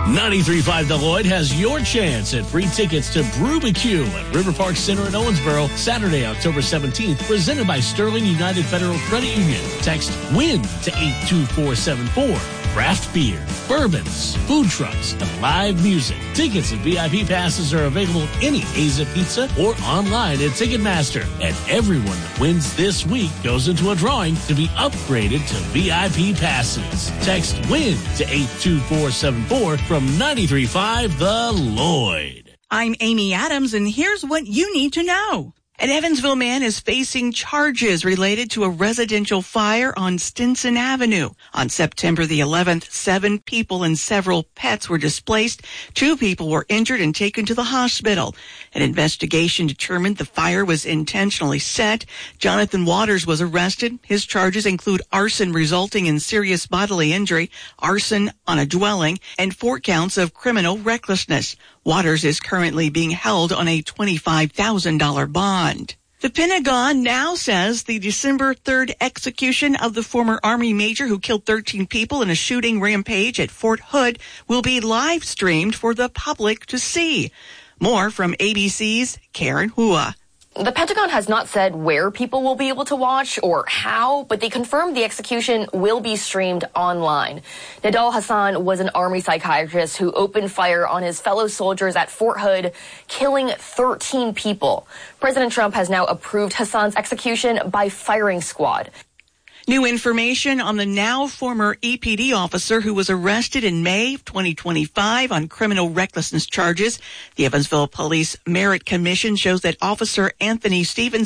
93.5 The Lloyd has your chance at free tickets to Brubicue at River Park Center in Owensboro, Saturday, October 17th, presented by Sterling United Federal Credit Union. Text WIN to 82474. Craft beer, bourbons, food trucks, and live music. Tickets and VIP passes are available at any Aza Pizza or online at Ticketmaster. And everyone that wins this week goes into a drawing to be upgraded to VIP passes. Text WIN to 82474 from 93.5 The Lloyd. I'm Amy Adams, and here's what you need to know. An Evansville man is facing charges related to a residential fire on Stinson Avenue. On September the 11th, 7 people and several pets were displaced. 2 people were injured and taken to the hospital. An investigation determined the fire was intentionally set. Jonathan Waters was arrested. His charges include arson resulting in serious bodily injury, arson on a dwelling, and 4 counts of criminal recklessness. Waters is currently being held on a $25,000 bond. The Pentagon now says the December 3rd execution of the former Army major who killed 13 people in a shooting rampage at Fort Hood will be live streamed for the public to see. More from ABC's Karen Hua. The Pentagon has not said where people will be able to watch or how, but they confirmed the execution will be streamed online. Nidal Hasan was an Army psychiatrist who opened fire on his fellow soldiers at Fort Hood, killing 13 people. President Trump has now approved Hasan's execution by firing squad. New information on the now former EPD officer who was arrested in May of 2025 on criminal recklessness charges. The Evansville Police Merit Commission shows that Officer Anthony Stevens